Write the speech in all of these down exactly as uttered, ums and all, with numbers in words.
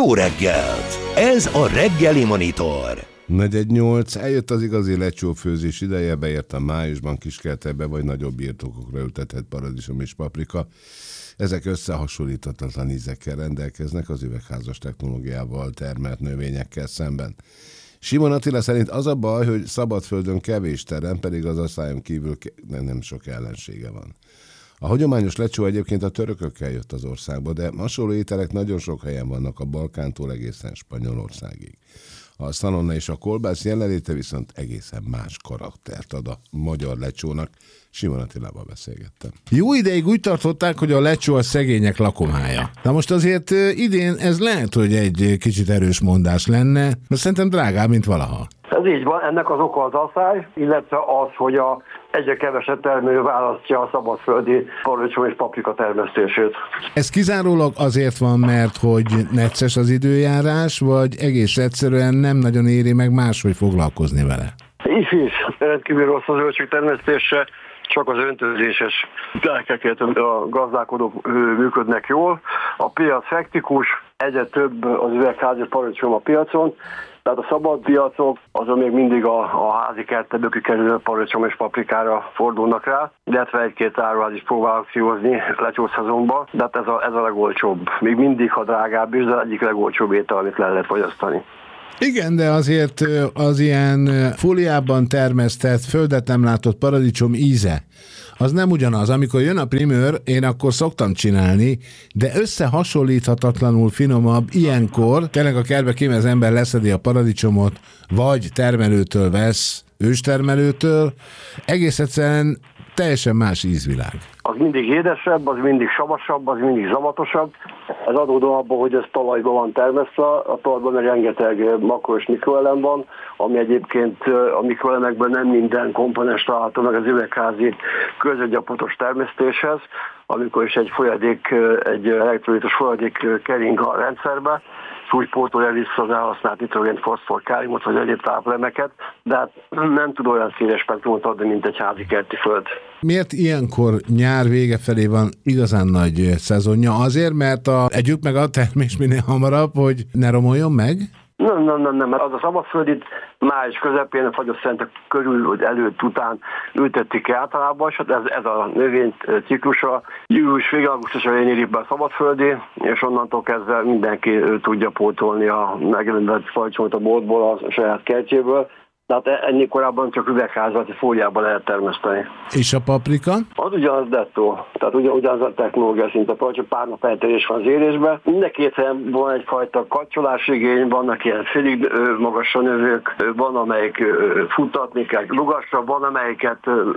Jó reggelt! Ez a Reggeli Monitor. negyven nyolc, eljött az igazi lecsófőzés ideje, beértem májusban Kiskertebe vagy nagyobb birtokokra ültetett paradicsom és paprika. Ezek összehasonlíthatatlan ízekkel rendelkeznek az üvegházas technológiával termelt növényekkel szemben. Simon Attila szerint az a baj, hogy szabadföldön kevés terem, pedig az asszályom kívül ke- nem sok ellensége van. A hagyományos lecsó egyébként a törökökkel jött az országba, de hasonló ételek nagyon sok helyen vannak a Balkántól egészen Spanyolországig. A szalonna és a kolbász jelenléte viszont egészen más karaktert ad a magyar lecsónak. Simon Attilával beszélgettem. Jó ideig úgy tartották, hogy a lecsó a szegények lakomája. Na most azért idén ez lehet, hogy egy kicsit erős mondás lenne, mert szerintem drágább, mint valaha. Ez így van, ennek az oka az asszály, illetve az, hogy a egyre kevesebb termelő választja a szabadföldi paradicsom és paprika termesztését. Ez kizárólag azért van, mert hogy necces az időjárás, vagy egész egyszerűen nem nagyon éri meg máshogy foglalkozni vele? Így is, rendkívül rossz a zöldség termesztése, csak az öntözéses telkeket a gazdálkodók működnek jól. A piac hektikus, egyre több az üvegházas paradicsom a piacon, tehát a szabad piacok azon még mindig a, a házi kertbe kikerülő paradicsom és paprikára fordulnak rá, illetve egy-két áruház is próbál akciózni lecsószezonban, de hát ez a, ez a legolcsóbb. Még mindig, ha drágább is, de egyik legolcsóbb étel, amit le lehet fogyasztani. Igen, de azért az ilyen fóliában termesztett, földet nem látott paradicsom íze, az nem ugyanaz. Amikor jön a primőr, én akkor szoktam csinálni, de összehasonlíthatatlanul finomabb ilyenkor, tényleg a kertbe kimegy az ember, leszedi a paradicsomot, vagy termelőtől vesz, őstermelőtől, egész egyszerűen teljesen más ízvilág. Az mindig édesebb, az mindig savasabb, az mindig zavatosabb. Ez adódó abból, hogy ez talajban van termesztve, a talajban meg rengeteg makro- és mikroelem van, ami egyébként a mikroelemekben nem minden komponens található meg az üvegházi közöttgyapotos termesztéshez, amikor is egy folyadék, egy elektrolitos folyadék kering a rendszerbe, úgy pótolja vissza az elhasznált nitrogént, foszfor, káliumot vagy egyéb táplemeket, de hát nem tud olyan széles spektrumot adni, mint egy házi kerti föld. Miért ilyenkor nyár vége felé van igazán nagy szezonja? Azért, mert a, együk meg a termés minél hamarabb, hogy ne romoljon meg? Nem, nem, nem, nem. Az a szabadföldit május közepén, a fagyos szentek körül, hogy előtt, után ültették ki általában, és ez, ez a növény ciklusa. Július végén, augusztus elején érik be a szabadföldi, és onnantól kezdve mindenki tudja pótolni a megjelentett fajcsomot a boltból, a saját kertjéből. Tehát ennyi korábban csak üvegházati fóliában lehet termeszteni. És a paprika? Az ugyanaz dettó. Tehát ugyan, ugyanaz a technológia szinte, csak pár nap elterés van az érésben. Mind két helyen van egyfajta kapcsolási igény, vannak ilyen félig magasra növők, van amelyik futtatni kell lugasra, van amelyiket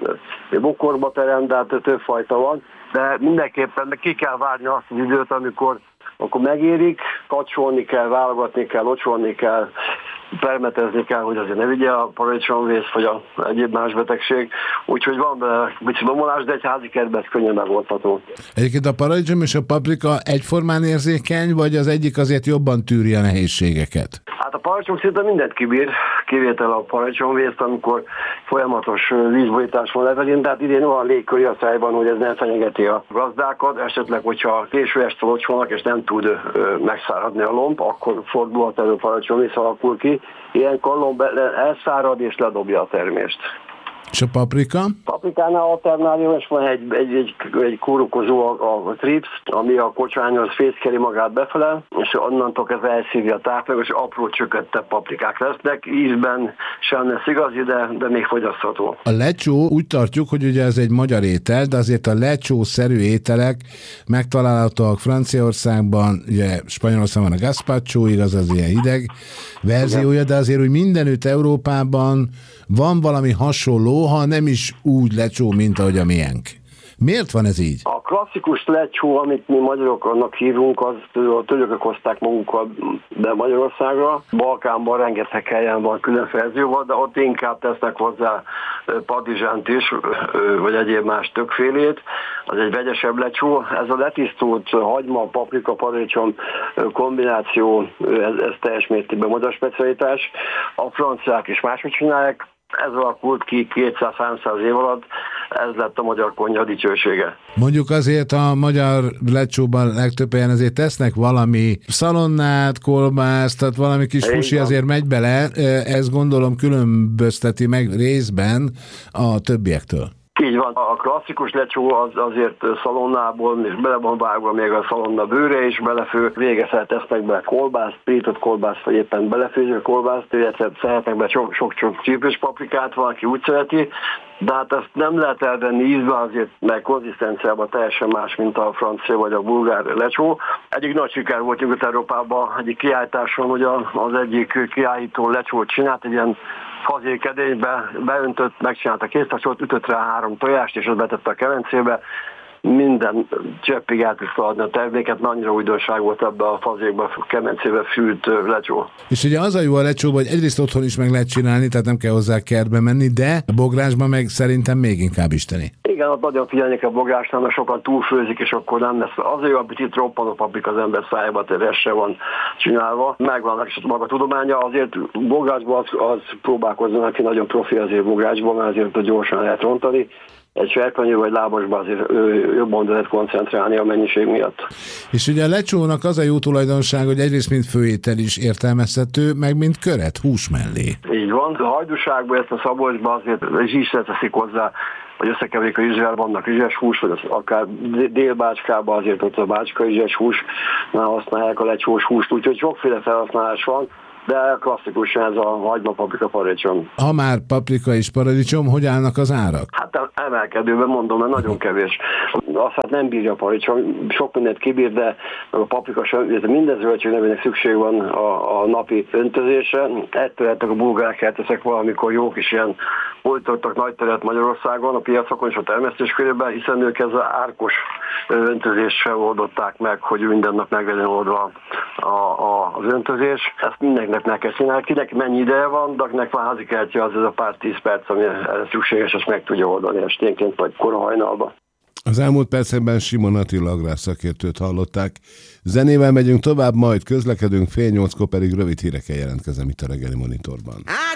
bokorba terem, de hát többfajta van. De mindenképpen ki kell várni azt az időt, amikor akkor megérik, kacsolni kell, válogatni kell, locsolni kell, permetezni kell, hogy azért ne vigye a paradicsomvész vagy a egyéb más betegség. Úgyhogy van bele kicsi domolás, de egy házi kertben ez könnyen megoldható. Egyébként a paradicsom és a paprika egyformán érzékeny, vagy az egyik azért jobban tűri a nehézségeket? Hát a paradicsom szinte mindent kibír, kivétel a paradicsomvészt, amikor folyamatos vízborítás van levelén, tehát idén olyan légköri a szájban, hogy ez nem fenyegeti a gazdákat, esetleg, hogyha késő este locsolnak és nem tud megszáradni a lomb, akkor fordulhat elő paradicsomvész alakul ki. Ilyenkor a lomb elszárad és ledobja a termést. És a paprika? Paprikánál alternáció, és van egy, egy, egy, egy kórokozó, a, a trips, ami a kocsányhoz fészkeli magát befele, és onnantól kezdve elszívja a táplálékot, és apró csököttebb paprikák lesznek. Ízben sem lesz igazi, de, de még fogyasztható. A lecsó, úgy tartjuk, hogy ugye ez egy magyar étel, de azért a lecsó-szerű ételek megtalálhatóak Franciaországban, ugye Spanyolországban a gazpacho, igaz, az ilyen hideg verziója, de azért úgy mindenütt Európában van valami hasonló, ha nem is úgy lecsó, mint ahogy a miénk. Miért van ez így? A klasszikus lecsó, amit mi magyarok annak hívunk, az a törökök hozták magukkal be Magyarországra. Balkánban rengeteg helyen van külön verzióval, de ott inkább tesznek hozzá padizsánt is, vagy egyéb más többfélét. Az egy vegyesebb lecsó. Ez a letisztult hagyma, paprika, paradicsom kombináció, ez, ez teljes mértékben magyar specialitás. A franciák is máshogy csinálják. Ez alakult ki kétszáz-háromszáz év alatt. ez lett a magyar konyha dicsősége. Mondjuk azért a magyar lecsóban legtöbb helyen azért tesznek valami szalonnát, kolbászt, tehát valami kis fusi azért megy bele, ez gondolom különbözteti meg részben a többiektől. Így van, a klasszikus lecsó az azért szalonnából, és bele van vágva még a szalonna bőre is belefő, végeszel tesznek be kolbászt, pirított kolbászt, vagy éppen belefőző kolbászt, illetve szeretnek be sok-sok csípős paprikát, valaki úgy szereti, de hát ezt nem lehet elvenni ízbe azért, mert konzisztenciában teljesen más, mint a francia vagy a bulgár lecsó. Egyik nagy siker volt Nyugat-Európában, egyik kiállításon, hogy az egyik kiállító lecsót csinált, egy ilyen fazékedénybe beöntött, megcsinálta kéztacsot, ütött rá három tojást, és azt betette a kemencébe. Minden cseppig el tudta adni a terméket, mert annyira újdonság volt ebbe a fazékba, a kemencébe fült lecsó. És ugye az a jó a lecsóban, hogy egyrészt otthon is meg lehet csinálni, tehát nem kell hozzá kertbe menni, de a bográsban meg szerintem még inkább isteni. Igen, ott nagyon figyelni kell a bográsnál, mert sokan túlfőzik, és akkor nem lesz. Az jó, hogy itt roppanó paprika az ember szájába, tehát se van csinálva. Megvan is maga tudománya, azért bográsban az, az próbálkozzanak, aki nagyon profi azért bográsban, mert azért gyorsan lehet rontani. Egy serpenyő vagy lábasban azért jobban lehet koncentrálni a mennyiség miatt. És ugye a lecsónak az a jó tulajdonság, hogy egyrészt mint főétel is értelmezhető, meg mint köret, hús mellé. Így van. A hajdúságban, ezt a Szabolcsban azért zsírsre teszik hozzá, vagy összekeverik a rizsvel, vannak rizses hús, vagy az akár Dél-Bácskában azért ott a bácska rizses húsnál használják a lecsós húst, úgyhogy sokféle felhasználás van. De klasszikusan ez a hagyma, paprika, paradicsom. Ha már paprika és paradicsom, hogy állnak az árak? Hát emelkedőben mondom, mert nagyon kevés. Azt hát nem bírja a paradicsom, sok mindent kibír, de a paprika sem, minden zöldség nevének szükség van a, a napi öntözésre. Ettől lettek a bulgár kerteszek valamikor jók is ilyen oltottak nagy teret Magyarországon, a piacokon és a termesztés körében, hiszen ők ez az árkos öntözéssel oldották meg, hogy minden nap meg legyen oldva a, a, az öntözés. Ezt mindenkinek meg kell csinálni. Kinek mennyi ideje van, de akinek van házi kertje, az ez a pár tíz perc, ami erre szükséges, azt meg tudja oldani esténként vagy kora hajnalban. Az elmúlt percekben Simon Attila agrárszakértőt hallották. Zenével megyünk tovább, majd közlekedünk, fél nyolckor pedig rövid hírekkel jelentkezem itt a Reggeli Monitorban.